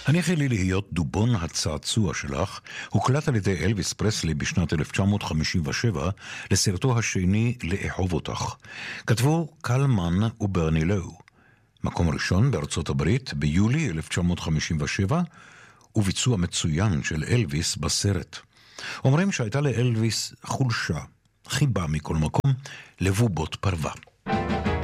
הניחי לי להיות דובון הצעצוע שלך, הוקלט על ידי אלוויס פרסלי בשנת 1957 לסרטו השני לאהוב אותך. כתבו קלמן וברני לאו. מקום ראשון בארצות הברית ביולי 1957, וביצוע מצוין של אלוויס בסרט. אומרים שהייתה לאלוויס חולשה, חיבה מכל מקום, לבובות פרווה.